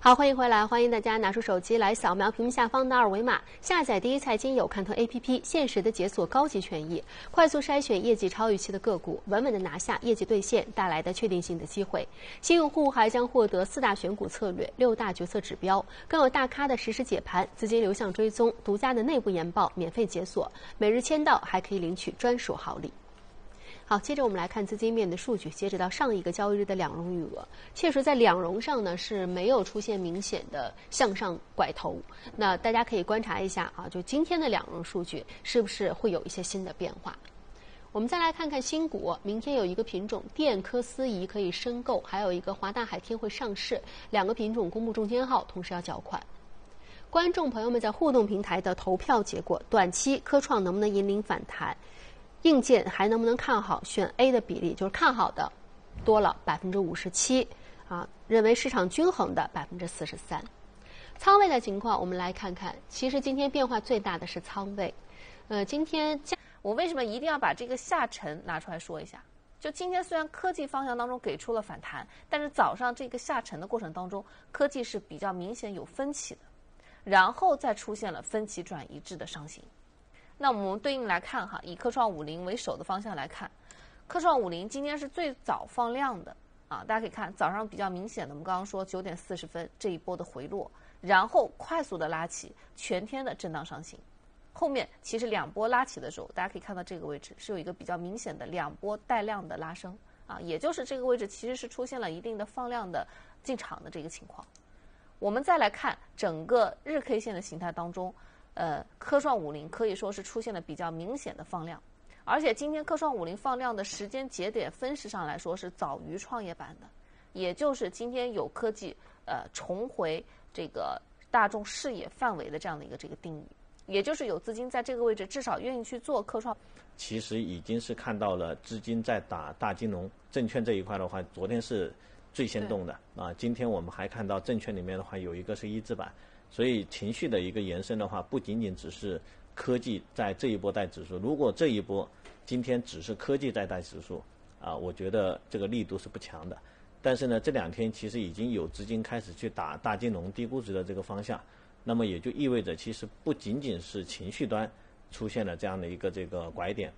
好，欢迎回来，欢迎大家拿出手机来扫描屏幕下方的二维码，下载第一财经有看头 APP， 限时的解锁高级权益，快速筛选业绩超预期的个股，稳稳的拿下业绩兑现带来的确定性的机会。新用户还将获得4大选股策略、6大决策指标，更有大咖的实时解盘、资金流向追踪、独家的内部研报免费解锁，每日签到还可以领取专属好礼。好，接着我们来看资金面的数据。截止到上一个交易日的两融余额，确实在两融上呢是没有出现明显的向上拐头。那大家可以观察一下啊，就今天的两融数据是不是会有一些新的变化？我们再来看看新股，明天有一个品种电科思怡可以申购，还有一个华大海天会上市，2个品种公布中间号，同时要缴款。观众朋友们在互动平台的投票结果，短期科创能不能引领反弹？硬件还能不能看好？选 A 的比例就是看好的多了57%，认为市场均衡的43%。仓位的情况我们来看看，其实今天变化最大的是仓位。今天我为什么一定要把这个下沉拿出来说一下？就今天虽然科技方向当中给出了反弹，但是早上这个下沉的过程当中，科技是比较明显有分歧的，然后再出现了分歧转一致的上行。那我们对应来看哈，以科创50为首的方向来看，科创50今天是最早放量的啊，大家可以看早上比较明显的，我们刚刚说9点40分这一波的回落，然后快速的拉起，全天的震荡上行。后面其实2波拉起的时候，大家可以看到这个位置是有一个比较明显的2波带量的拉升啊，也就是这个位置其实是出现了一定的放量的进场的这个情况。我们再来看整个日 K 线的形态当中。科创50可以说是出现了比较明显的放量，而且今天科创50放量的时间节点分时上来说是早于创业板的，也就是今天有科技重回这个大众视野范围的这样的一个这个定义，也就是有资金在这个位置至少愿意去做科创。 其实已经是看到了资金在打大金融，证券这一块的话，昨天是最先动的啊。今天我们还看到证券里面的话有一个是一字板。所以情绪的一个延伸的话，不仅仅只是科技在这一波带指数。如果这一波今天只是科技在带指数我觉得这个力度是不强的。但是呢，这2天其实已经有资金开始去打大金融、低估值的这个方向，那么也就意味着其实不仅仅是情绪端出现了这样的一个这个拐点，